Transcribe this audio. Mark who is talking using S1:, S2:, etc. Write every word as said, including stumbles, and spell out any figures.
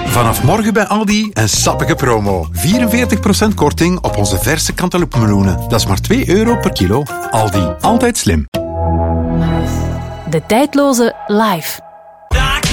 S1: Vanaf morgen bij Aldi een sappige promo. vierenveertig procent korting op onze verse cantaloupemeloenen. Dat is maar twee euro per kilo. Aldi, altijd slim.
S2: De tijdloze Live.